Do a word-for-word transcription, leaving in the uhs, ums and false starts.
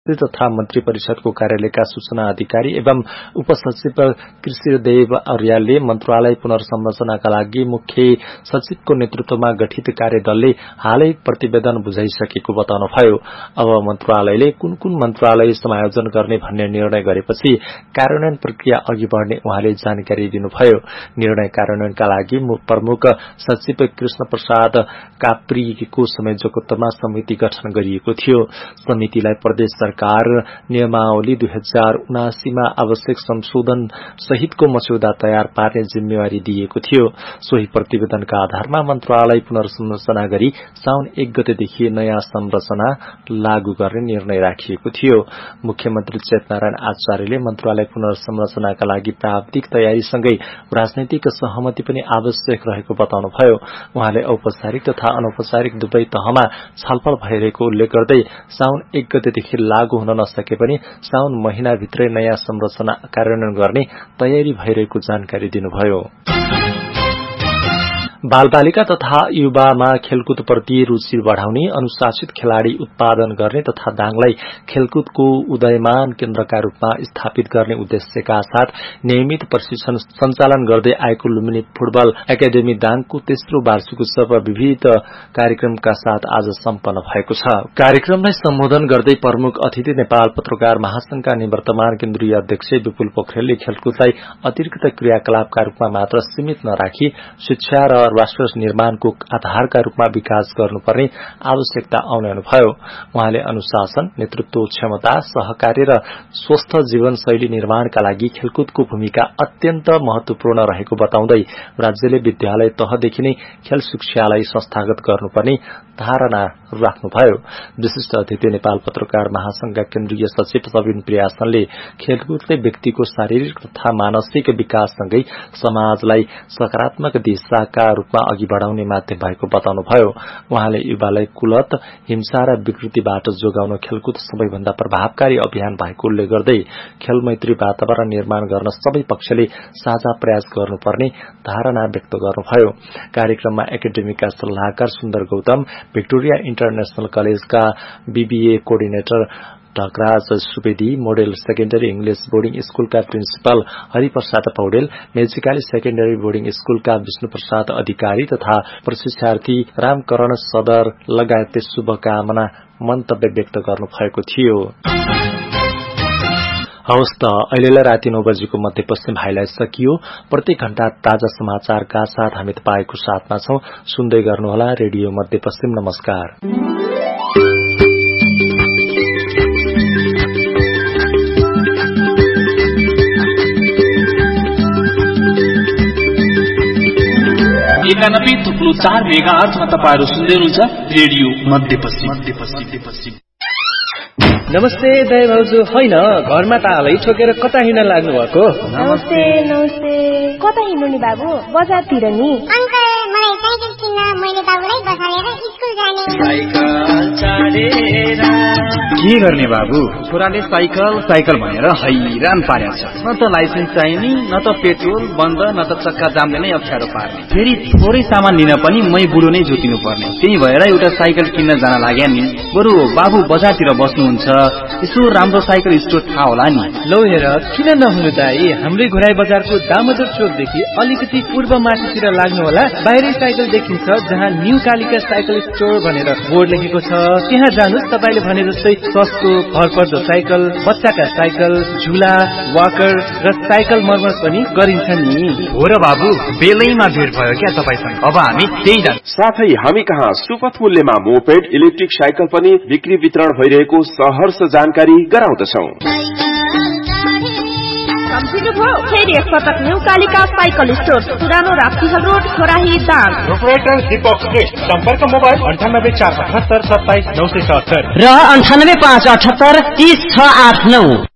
तथा मन्त्री परिषदको कार्यालयका सूचना अधिकारी एवं उपसचिव कृष्णदेव अर्यालले मन्त्रालय पुनर्संरचनाका लागि मुख्य सचिवको नेतृत्वमा गठित कार्यदलले हालै प्रतिवेदन बुझाइसकेको बताउनुभयो। अब मन्त्रालयले कुन कुन मन्त्रालय समायोजन गर्ने भन्ने निर्णय गरेपछि कार्यान्वयन प्रक्रिया अघि बढ़ने उहाँले जानकारी दिनुभयो। निर्णय कार्यान्वयनका लागि प्रमुख सचिव कृष्ण प्रसाद काप्रीको संयोजकत्वमा समिति गठन गरिएको थियो। समितिलाई प्रदेश सरकार नियमावली दुई हजार उनासीमा आवश्यक संशोधन सहितको मस्यौदा तयार पार्ने जिम्मेवारी दिएको थियो। सोही प्रतिवेदनका आधारमा मन्त्रालय पुनर्संरचना गरी साउन एक गतेदेखि नयाँ संरचना लागू गर्ने निर्णय राखिएको थियो। मुख्यमन्त्री चेतनारायण आचार्यले मन्त्रालय पुनर्संरचनाका लागि प्राविधिक तयारीसँगै राजनैतिक सहमति पनि आवश्यक रहेको बताउनुभयो। उहाँले औपचारिक तथा अनौपचारिक दुवै तहमा छलफल भइरहेको उल्लेख गर्दै साउन एक गतेदेखि लागू हुन नसके पनि साउन महिनाभित्रै नयाँ संरचना कार्यान्वयन गर्ने तयारी भइरहेको जानकारी दिनुभयो। बालबालिका तथा युवामा खेलकुदप्रति रुचि बढ़ाउने, अनुशासित खेलाड़ी उत्पादन गर्ने तथा दाङलाई खेलकुदको उदयमान केन्द्रका रूपमा स्थापित गर्ने उद्देश्यका साथ नियमित प्रशिक्षण सञ्चालन गर्दै आएको लुम्बिनी फुटबल एकाडेमी दाङको तेस्रो वार्षिक उत्सव विविध कार्यक्रमका साथ आज सम्पन्न भएको छ। कार्यक्रमलाई सम्बोधन गर्दै प्रमुख अतिथि नेपाल पत्रकार महासंघका निवर्तमान केन्द्रीय अध्यक्ष विपुल पोखरेलले खेलकुदलाई अतिरिक्त क्रियाकलापका रूपमा मात्र सीमित नराखी शिक्षा र राष्ट्र निर्माणको आधारका रूपमा विकास गर्नुपर्ने आवश्यकता औल्याउनुभयो। उहाँले अनुशासन, नेतृत्व क्षमता, सहकार्य र स्वस्थ जीवनशैली निर्माणका लागि खेलकुदको भूमिका अत्यन्त महत्वपूर्ण रहेको बताउँदै राज्यले विद्यालय तहदेखि नै खेल शिक्षालाई संस्थागत गर्नुपर्ने धारणा राख्नुभयो। विशिष्ट अतिथि नेपाल पत्रकार महासंघका केन्द्रीय सचिव सबिन प्रियासनले खेलकुदले व्यक्तिको शारीरिक तथा मानसिक विकाससँगै समाजलाई सकारात्मक दिशाका रूपमा अघि बढ़ाउने माध्यम भएको बताउनुभयो। उहाँले युवालाई कुलत, हिंसा र विकृतिबाट जोगाउन खेलकुद सबैभन्दा प्रभावकारी अभियान भएको उल्लेख गर्दै खेलमैत्री वातावरण निर्माण गर्न सबै पक्षले साझा प्रयास गर्नुपर्ने धारणा व्यक्त गर्नुभयो। कार्यक्रममा एकाडेमीका सल्लाहकार सुन्दर गौतम, भिक्टोरिया इन्टरनेशनल कलेजका BBA coordinator ढकराज Subedi, model secondary English boarding स्कूलका principal Hariprasad Paudel, मेजिकाली secondary boarding स्कूलका विष्णुप्रसाद अधिकारी तथा प्रशिक्षार्थी रामकरण सदर लगायतले शुभकामना मन्तव्य व्यक्त गर्नुभएको थियो। हवस् त अहिलेलाई राति नौ बजेको मध्यपश्चिम हाइलाइट सकियो। प्रत्येक घण्टा ताजा समाचारका साथ हामी तपाईको साथमा छौं। सुन्दै गर्नुहोला रेडियो मध्यपश्चिम। नमस्कार। एकानब्बे थुप्रो चार मेगा आठमा तपाईहरु सुन्दै हुनुहुन्छ रेडियो मध्यपश्चिम। नमस्ते दाइ भाउजू, होइन घरमा तालै ठोकेर कता हिँड्न लाग्नु भएको? नमस्ते नमस्ते, कता हिँड्नु नि बाबु? बजारतिर नि। अंकल मलाई साइकल किन्न, मैले बाबुलाई बसालेर स्कुल जाने। साइकल चढेर के गर्ने बाबु? छोराले साइकल साइकल भनेर हैरान पारेछ। न त लाइसेन्स चाहिने, न त पेट्रोल बन्द, न त चक्का जामले नै अप्ठ्यारो पार्ने। फेरि थोरै सामान लिन पनि मै बुढो नै जोतिनु पर्ने। त्यही भएर एउटा साइकल किन्न जान लाग्या नि। बरु बाबु बजारतिर बस्नुहुन्छ, यसो राम्रो साइकल स्टोर थाहा होला नि। लौ हेर, किन नहुनु दाइ, हाम्रै घोराई बजारको दामोदर चोकदेखि अलिकति पूर्व माथितिर लाग्नु होला। बाहिरै साइकल देखिन्छ जहाँ न्यू कालिका साइकल स्टोर भनेर बोर्ड लेखेको छ। त्यहाँ जानुस्, तपाईले भने जस्तै सस्तो भरपर्दो साइकल, बच्चाका साइकल, झुला, वाकर र साइकल मर्मत पनि गरिन्छ नि। हो र बाबु, बेलैमा भेट भयो क्या तपाईसँग। अब हामी त्यही जान्छौँ। साथै हामी कहाँ सुपथ मूल्यमा मोपेड, इलेक्ट्रिक साइकल पनि बिक्री वितरण भइरहेको सहर्ष जानकारी गराउँदछौं। फेरि एकपटक न्यू कालिका साइकल स्टोर, पुरानो राप्तीहल रोड, खोराही दाङ। प्रोपराइटर दीपक श्रेष्ठ। सम्पर्क मोबाइल अन्ठानब्बे चार अठहत्तर सत्ताइस नौ सय सत्तर र अन्ठानब्बे पाँच अठहत्तर तीस छ आठ नौ।